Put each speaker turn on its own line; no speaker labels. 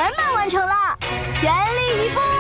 圆满完成了，全力以赴！